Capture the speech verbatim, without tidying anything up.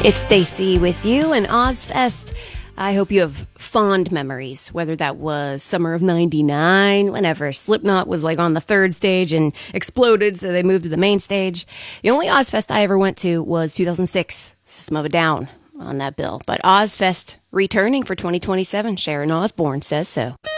It's Stacy with you and Ozfest. I hope you have fond memories, whether that was summer of ninety-nine, whenever Slipknot was like on the third stage and exploded, so they moved to the main stage. The only Ozfest I ever went to was two thousand six, System of a Down on that bill. But Ozfest returning for twenty twenty-seven, Sharon Osbourne says so.